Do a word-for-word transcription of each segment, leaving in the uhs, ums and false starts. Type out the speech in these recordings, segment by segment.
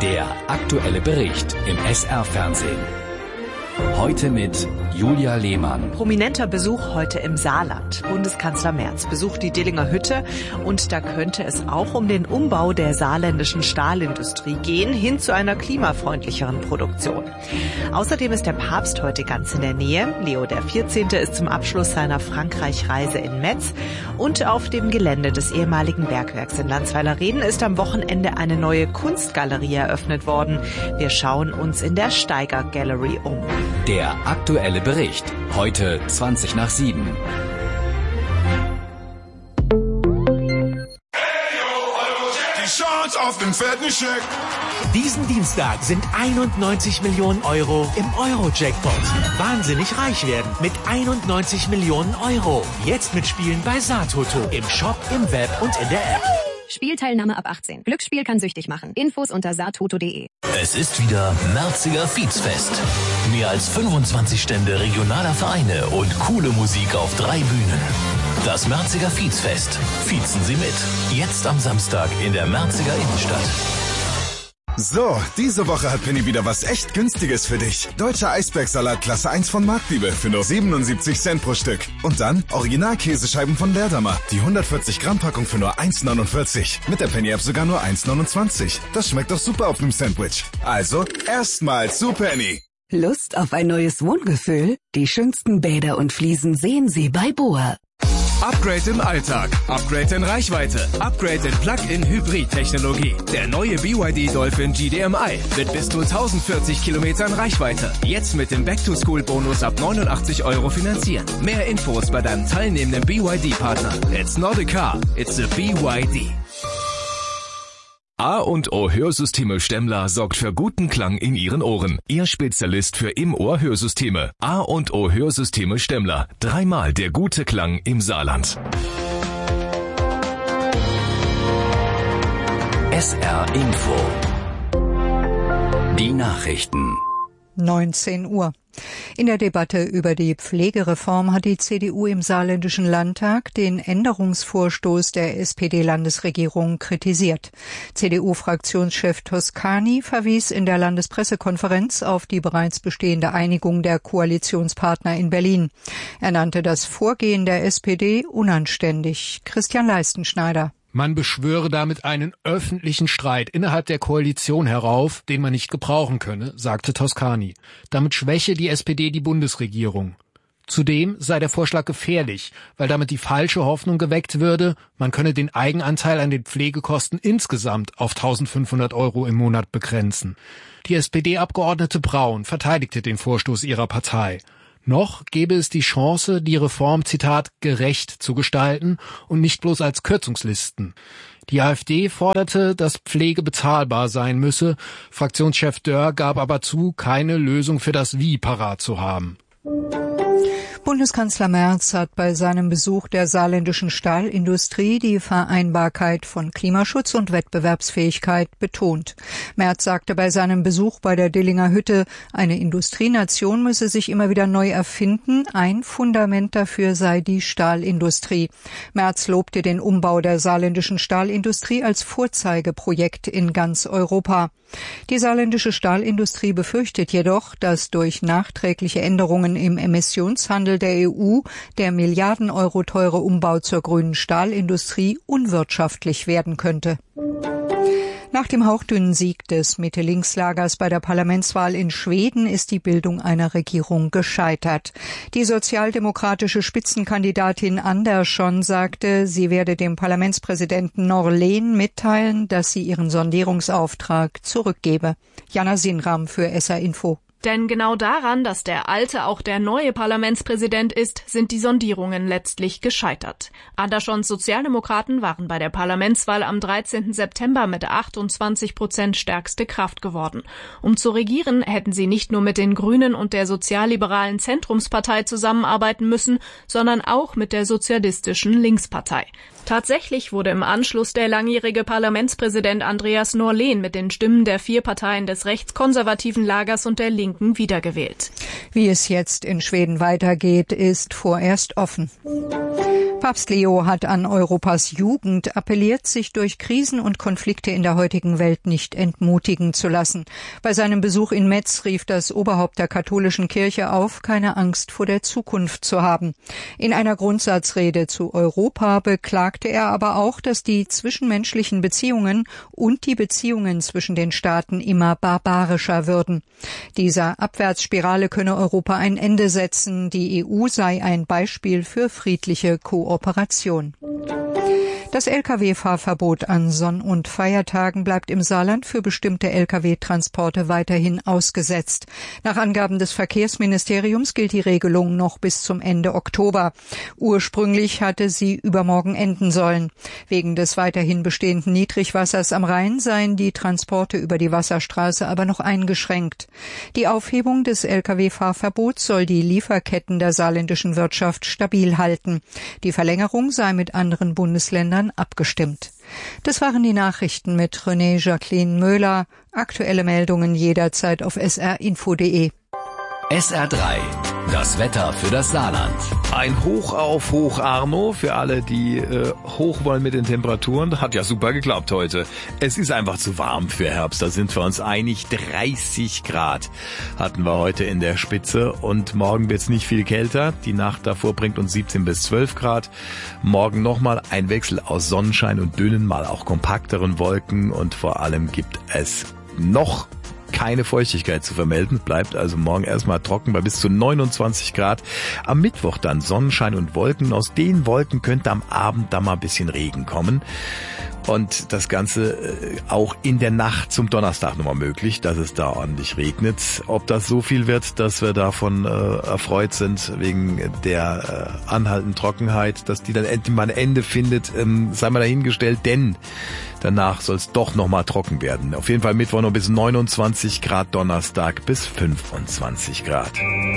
Der aktuelle Bericht im S R-Fernsehen. Heute mit Julia Lehmann. Prominenter Besuch heute im Saarland. Bundeskanzler Merz besucht die Dillinger Hütte und da könnte es auch um den Umbau der saarländischen Stahlindustrie gehen, hin zu einer klimafreundlicheren Produktion. Außerdem ist der Papst heute ganz in der Nähe. Leo der vierzehnte ist zum Abschluss seiner Frankreich-Reise in Metz und auf dem Gelände des ehemaligen Bergwerks in Landsweiler-Reden ist am Wochenende eine neue Kunstgalerie eröffnet worden. Wir schauen uns in der Steiger Gallery um. Der aktuelle Bericht. Heute zwanzig nach sieben. Die Chance auf den fetten Scheck. Diesen Dienstag sind einundneunzig Millionen Euro im Euro-Jackpot. Wahnsinnig reich werden mit einundneunzig Millionen Euro. Jetzt mitspielen bei Satoto. Im Shop, im Web und in der App. Spielteilnahme ab achtzehn. Glücksspiel kann süchtig machen. Infos unter satoto punkt de. Es ist wieder Merziger Viehsfest. Mehr als fünfundzwanzig Stände regionaler Vereine und coole Musik auf drei Bühnen. Das Merziger Viehsfest. Viezen Sie mit. Jetzt am Samstag in der Merziger Innenstadt. So, diese Woche hat Penny wieder was echt Günstiges für dich. Deutscher Eisbergsalat Klasse eins von Marktliebe für nur siebenundsiebzig Cent pro Stück. Und dann Original-Käsescheiben von Leerdammer. Die hundertvierzig Gramm Packung für nur eins neunundvierzig. Mit der Penny-App sogar nur eins neunundzwanzig. Das schmeckt doch super auf einem Sandwich. Also, erstmal zu Penny. Lust auf ein neues Wohngefühl? Die schönsten Bäder und Fliesen sehen Sie bei B O A. Upgrade im Alltag, Upgrade in Reichweite, Upgrade in Plug-in-Hybrid-Technologie. Der neue B Y D Dolphin G D M I mit bis zu tausendvierzig Kilometern Reichweite. Jetzt mit dem Back-to-School-Bonus ab neunundachtzig Euro finanzieren. Mehr Infos bei deinem teilnehmenden B Y D-Partner. It's not a car, it's a B Y D. A und O Hörsysteme Stemmler sorgt für guten Klang in Ihren Ohren. Ihr Spezialist für Im-Ohr-Hörsysteme. A und O Hörsysteme Stemmler. Dreimal der gute Klang im Saarland. S R Info. Die Nachrichten. neunzehn Uhr. In der Debatte über die Pflegereform hat die C D U im Saarländischen Landtag den Änderungsvorstoß der S P D-Landesregierung kritisiert. C D U-Fraktionschef Toscani verwies in der Landespressekonferenz auf die bereits bestehende Einigung der Koalitionspartner in Berlin. Er nannte das Vorgehen der S P D unanständig. Christian Leistenschneider. Man beschwöre damit einen öffentlichen Streit innerhalb der Koalition herauf, den man nicht gebrauchen könne, sagte Toscani. Damit schwäche die S P D die Bundesregierung. Zudem sei der Vorschlag gefährlich, weil damit die falsche Hoffnung geweckt würde, man könne den Eigenanteil an den Pflegekosten insgesamt auf eintausendfünfhundert Euro im Monat begrenzen. Die S P D-Abgeordnete Braun verteidigte den Vorstoß ihrer Partei. Noch gäbe es die Chance, die Reform, Zitat, gerecht zu gestalten und nicht bloß als Kürzungslisten. Die AfD forderte, dass Pflege bezahlbar sein müsse. Fraktionschef Dörr gab aber zu, keine Lösung für das Wie parat zu haben. Bundeskanzler Merz hat bei seinem Besuch der saarländischen Stahlindustrie die Vereinbarkeit von Klimaschutz und Wettbewerbsfähigkeit betont. Merz sagte bei seinem Besuch bei der Dillinger Hütte, eine Industrienation müsse sich immer wieder neu erfinden. Ein Fundament dafür sei die Stahlindustrie. Merz lobte den Umbau der saarländischen Stahlindustrie als Vorzeigeprojekt in ganz Europa. Die saarländische Stahlindustrie befürchtet jedoch, dass durch nachträgliche Änderungen im Emissionshandel der E U der Milliarden Euro teure Umbau zur grünen Stahlindustrie unwirtschaftlich werden könnte. Nach dem hauchdünnen Sieg des Mitte-Links-Lagers bei der Parlamentswahl in Schweden ist die Bildung einer Regierung gescheitert. Die sozialdemokratische Spitzenkandidatin Andersson sagte, sie werde dem Parlamentspräsidenten Norlén mitteilen, dass sie ihren Sondierungsauftrag zurückgebe. Jana Sinram für S R Info. Denn genau daran, dass der alte auch der neue Parlamentspräsident ist, sind die Sondierungen letztlich gescheitert. Anderssons Sozialdemokraten waren bei der Parlamentswahl am dreizehnten September mit achtundzwanzig Prozent stärkste Kraft geworden. Um zu regieren, hätten sie nicht nur mit den Grünen und der sozialliberalen Zentrumspartei zusammenarbeiten müssen, sondern auch mit der sozialistischen Linkspartei. Tatsächlich wurde im Anschluss der langjährige Parlamentspräsident Andreas Norlén mit den Stimmen der vier Parteien des rechtskonservativen Lagers und der Linken wiedergewählt. Wie es jetzt in Schweden weitergeht, ist vorerst offen. Papst Leo hat an Europas Jugend appelliert, sich durch Krisen und Konflikte in der heutigen Welt nicht entmutigen zu lassen. Bei seinem Besuch in Metz rief das Oberhaupt der katholischen Kirche auf, keine Angst vor der Zukunft zu haben. In einer Grundsatzrede zu Europa beklagte er aber auch, dass die zwischenmenschlichen Beziehungen und die Beziehungen zwischen den Staaten immer barbarischer würden. Dieser Abwärtsspirale könne Europa ein Ende setzen. Die E U sei ein Beispiel für friedliche Kooperation. Das L K W-Fahrverbot an Sonn- und Feiertagen bleibt im Saarland für bestimmte L K W-Transporte weiterhin ausgesetzt. Nach Angaben des Verkehrsministeriums gilt die Regelung noch bis zum Ende Oktober. Ursprünglich hatte sie übermorgen enden sollen. Wegen des weiterhin bestehenden Niedrigwassers am Rhein seien die Transporte über die Wasserstraße aber noch eingeschränkt. Die Aufhebung des L K W-Fahrverbots soll die Lieferketten der saarländischen Wirtschaft stabil halten. Die Verlängerung sei mit anderen Bundesländern abgestimmt. Das waren die Nachrichten mit René Jacqueline Möhler. Aktuelle Meldungen jederzeit auf s r info punkt d e. S R drei, das Wetter für das Saarland. Ein Hoch auf Hoch Arno für alle, die äh, hoch wollen mit den Temperaturen. Hat ja super geklappt heute. Es ist einfach zu warm für Herbst, da sind wir uns einig. dreißig Grad hatten wir heute in der Spitze und morgen wird's nicht viel kälter. Die Nacht davor bringt uns siebzehn bis zwölf Grad. Morgen nochmal ein Wechsel aus Sonnenschein und dünnen, mal auch kompakteren Wolken und vor allem gibt es noch keine Feuchtigkeit zu vermelden, bleibt also morgen erstmal trocken bei bis zu neunundzwanzig Grad. Am Mittwoch dann Sonnenschein und Wolken. Aus den Wolken könnte am Abend dann mal ein bisschen Regen kommen. Und das Ganze auch in der Nacht zum Donnerstag nochmal möglich, dass es da ordentlich regnet. Ob das so viel wird, dass wir davon äh, erfreut sind wegen der äh, anhaltenden Trockenheit, dass die dann endlich mal ein Ende findet, ähm, sei mal dahingestellt, denn danach soll es doch nochmal trocken werden. Auf jeden Fall Mittwoch noch bis neunundzwanzig Grad, Donnerstag bis fünfundzwanzig Grad.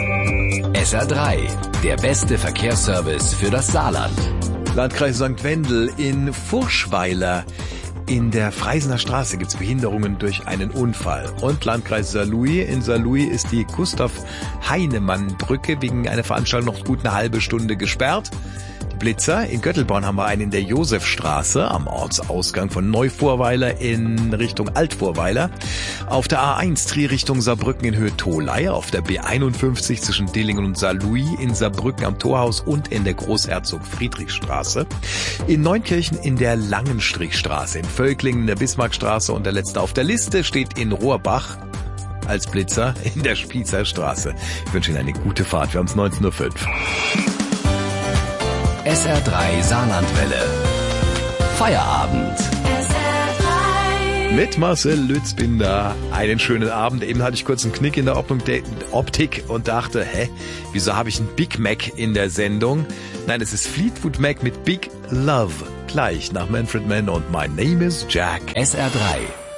S R drei, der beste Verkehrsservice für das Saarland. Landkreis Sankt Wendel in Furschweiler. In der Freisener Straße gibt es Behinderungen durch einen Unfall. Und Landkreis Saarlouis. In Saarlouis ist die Gustav-Heinemann-Brücke wegen einer Veranstaltung noch gut eine halbe Stunde gesperrt. Blitzer. In Göttelborn haben wir einen in der Josefstraße am Ortsausgang von Neuvorweiler in Richtung Altvorweiler. Auf der A eins Trier Richtung Saarbrücken in Höhe Tholey. Auf der B einundfünfzig zwischen Dillingen und Saarlouis in Saarbrücken am Torhaus und in der Großherzog-Friedrich-Straße. In Neunkirchen in der Langenstrichstraße. In Völklingen in der Bismarckstraße und der letzte auf der Liste steht in Rohrbach als Blitzer in der Spießerstraße. Ich wünsche Ihnen eine gute Fahrt. Wir haben es neunzehn Uhr fünf. S R drei Saarlandwelle. Feierabend. Mit Marcel Lützbinder. Einen schönen Abend. Eben hatte ich kurz einen Knick in der Optik und dachte, hä, wieso habe ich einen Big Mac in der Sendung? Nein, es ist Fleetwood Mac mit Big Love. Gleich nach Manfred Mann und My Name is Jack. S R drei.